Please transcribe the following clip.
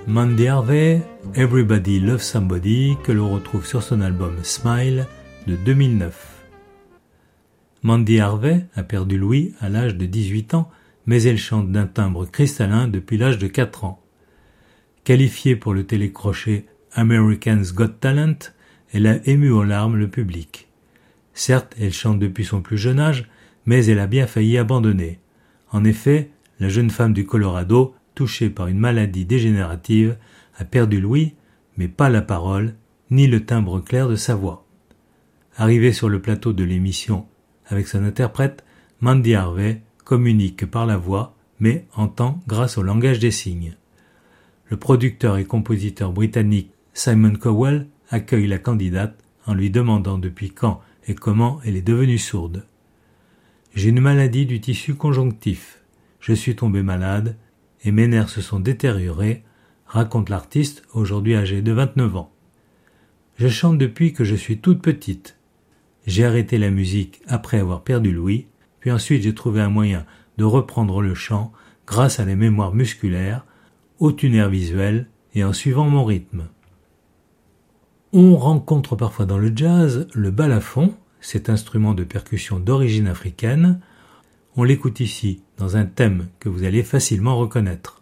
Mandy Harvey, Everybody Loves Somebody, que l'on retrouve sur son album Smile de 2009. Mandy Harvey a perdu l'ouïe à l'âge de 18 ans, mais elle chante d'un timbre cristallin depuis l'âge de 4 ans. Qualifiée pour le télécrochet American's Got Talent, elle a ému aux larmes le public. Certes, elle chante depuis son plus jeune âge, mais elle a bien failli abandonner. En effet, la jeune femme du Colorado, touchée par une maladie dégénérative, a perdu l'ouïe, mais pas la parole, ni le timbre clair de sa voix. Arrivée sur le plateau de l'émission avec son interprète, Mandy Harvey communique par la voix, mais entend grâce au langage des signes. Le producteur et compositeur britannique Simon Cowell accueille la candidate en lui demandant depuis quand et comment elle est devenue sourde. « J'ai une maladie du tissu conjonctif. Je suis tombé malade et mes nerfs se sont détériorés, raconte l'artiste aujourd'hui âgée de 29 ans. Je chante depuis que je suis toute petite. J'ai arrêté la musique après avoir perdu l'ouïe, puis ensuite j'ai trouvé un moyen de reprendre le chant grâce à la mémoire musculaire, au tuner visuel et en suivant mon rythme. » On rencontre parfois dans le jazz le balafon, cet instrument de percussion d'origine africaine. On l'écoute ici dans un thème que vous allez facilement reconnaître.